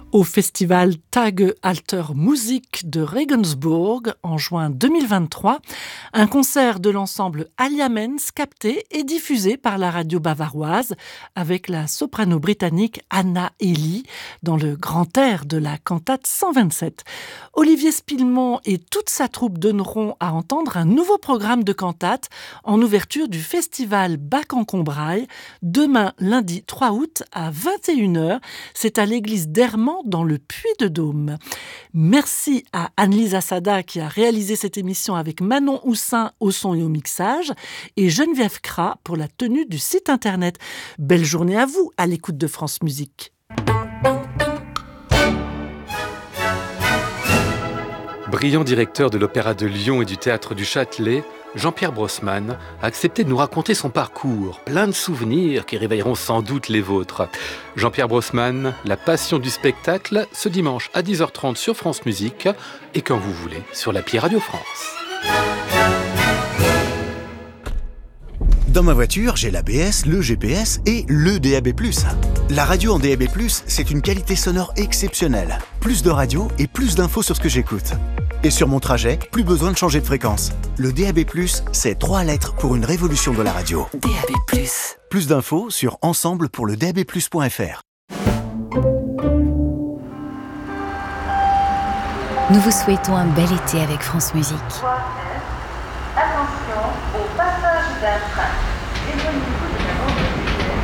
Au festival Tag Alter Musik de Regensburg en juin 2023, un concert de l'ensemble Alliamens capté et diffusé par la radio bavaroise avec la soprano britannique Anna Eli dans le grand air de la cantate 127. Olivier Spillemont et toute sa troupe donneront à entendre un nouveau programme de cantate en ouverture du festival Bac-en-Combrailles demain lundi 3 août à 21h. C'est à l'église d'Hermans dans le Puy-de-Dôme. Merci à Anne-Lise Assada qui a réalisé cette émission avec Manon Houssin au son et au mixage et Geneviève Cras pour la tenue du site internet. Belle journée à vous à l'écoute de France Musique. Brillant directeur de l'Opéra de Lyon et du Théâtre du Châtelet, Jean-Pierre Brossman a accepté de nous raconter son parcours, plein de souvenirs qui réveilleront sans doute les vôtres. Jean-Pierre Brossman, la passion du spectacle, ce dimanche à 10h30 sur France Musique et quand vous voulez sur l'appli Radio France. Dans ma voiture, j'ai l'ABS, le GPS et le DAB+. La radio en DAB+, c'est une qualité sonore exceptionnelle. Plus de radio et plus d'infos sur ce que j'écoute. Et sur mon trajet, plus besoin de changer de fréquence. Le DAB+, c'est 3 lettres pour une révolution de la radio. DAB+. Plus d'infos sur ensemble-pour-le-DAB+.fr. Nous vous souhaitons un bel été avec France Musique. Attention au passage d'un train.